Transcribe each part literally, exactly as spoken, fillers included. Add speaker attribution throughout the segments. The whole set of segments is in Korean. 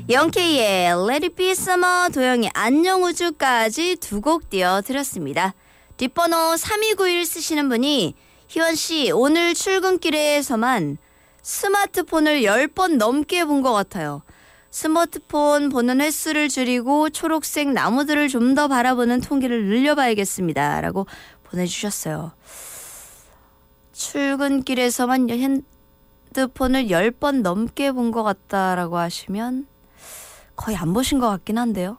Speaker 1: 영케이의 Let It Be Summer, 도영이 안녕 우주까지 두 곡 띄워드렸습니다. 뒷번호 삼이구일 쓰시는 분이 희원씨 오늘 출근길에서만 스마트폰을 열 번 넘게 본 것 같아요. 스마트폰 보는 횟수를 줄이고 초록색 나무들을 좀 더 바라보는 통계를 늘려봐야겠습니다. 라고 보내주셨어요. 출근길에서만 핸드폰을 열 번 넘게 본 것 같다라고 하시면 거의 안 보신 것 같긴 한데요.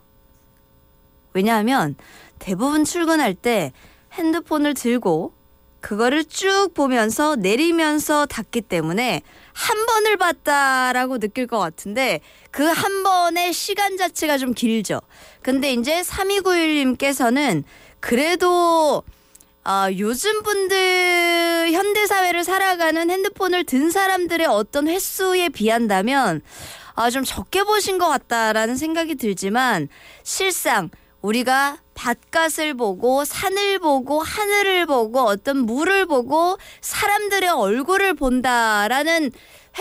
Speaker 1: 왜냐하면 대부분 출근할 때 핸드폰을 들고 그거를 쭉 보면서 내리면서 닫기 때문에 한 번을 봤다라고 느낄 것 같은데 그 한 번의 시간 자체가 좀 길죠. 근데 이제 삼이구일님께서는 그래도 어, 요즘 분들 현대사회를 살아가는 핸드폰을 든 사람들의 어떤 횟수에 비한다면 아, 좀 적게 보신 것 같다라는 생각이 들지만 실상 우리가 바깥을 보고 산을 보고 하늘을 보고 어떤 물을 보고 사람들의 얼굴을 본다라는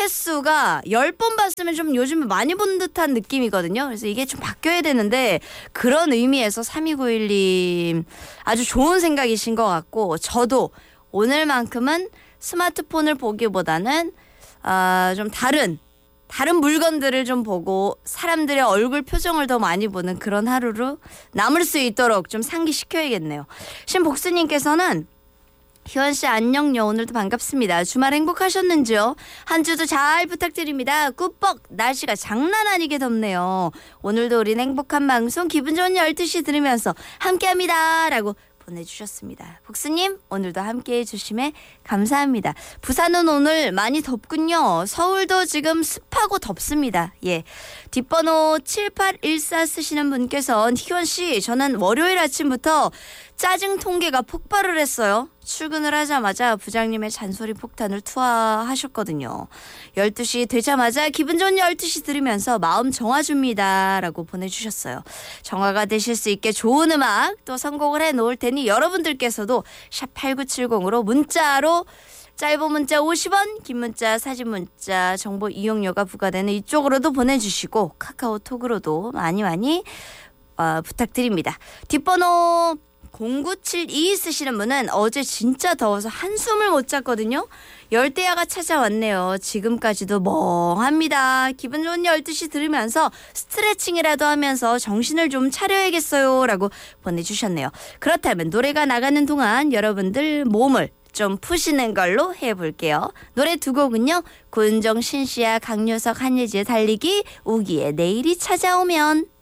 Speaker 1: 횟수가 열 번 봤으면 좀 요즘에 많이 본 듯한 느낌이거든요. 그래서 이게 좀 바뀌어야 되는데 그런 의미에서 삼이구일님 아주 좋은 생각이신 것 같고 저도 오늘만큼은 스마트폰을 보기보다는 아, 좀 다른 다른 물건들을 좀 보고 사람들의 얼굴 표정을 더 많이 보는 그런 하루로 남을 수 있도록 좀 상기시켜야겠네요. 신복수님께서는 희원씨 안녕요. 오늘도 반갑습니다. 주말 행복하셨는지요? 한 주도 잘 부탁드립니다. 꾸벅 날씨가 장난 아니게 덥네요. 오늘도 우린 행복한 방송 기분 좋은 열두 시 들으면서 함께합니다. 라고 보내주셨습니다. 복수님 오늘도 함께해 주심에 감사합니다. 부산은 오늘 많이 덥군요. 서울도 지금 습하고 덥습니다. 예, 뒷번호 칠팔일사 쓰시는 분께서 희원씨 저는 월요일 아침부터 짜증 통계가 폭발을 했어요. 출근을 하자마자 부장님의 잔소리 폭탄을 투하하셨거든요. 열두 시 되자마자 기분 좋은 열두 시 들으면서 마음 정화줍니다. 라고 보내주셨어요. 정화가 되실 수 있게 좋은 음악 또 선곡을 해놓을 테니 여러분들께서도 샵 팔구칠공으로 문자로 짧은 문자 오십 원, 긴 문자, 사진 문자, 정보 이용료가 부과되는 이쪽으로도 보내주시고 카카오톡으로도 많이 많이 어, 부탁드립니다. 뒷번호 공구칠이 쓰시는 분은 어제 진짜 더워서 한숨을 못 잤거든요. 열대야가 찾아왔네요. 지금까지도 멍합니다. 기분 좋은 열두 시 들으면서 스트레칭이라도 하면서 정신을 좀 차려야겠어요. 라고 보내주셨네요. 그렇다면 노래가 나가는 동안 여러분들 몸을 좀 푸시는 걸로 해볼게요. 노래 두 곡은요. 고은정, 신시아, 강요석, 한예지의 달리기, 우기의 내일이 찾아오면.